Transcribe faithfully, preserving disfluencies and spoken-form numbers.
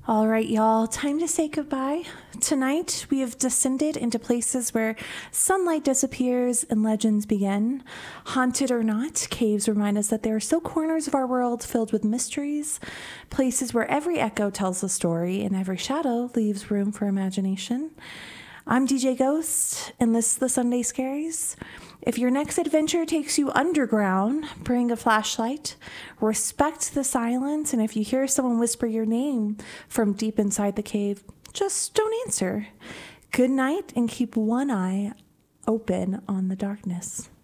All right, y'all, time to say goodbye. Tonight, we have descended into places where sunlight disappears and legends begin. Haunted or not, caves remind us that there are still corners of our world filled with mysteries, places where every echo tells a story and every shadow leaves room for imagination. I'm D J Ghost, and this is the Sunday Scaries. If your next adventure takes you underground, bring a flashlight, respect the silence, and if you hear someone whisper your name from deep inside the cave, just don't answer. Good night, and keep one eye open on the darkness.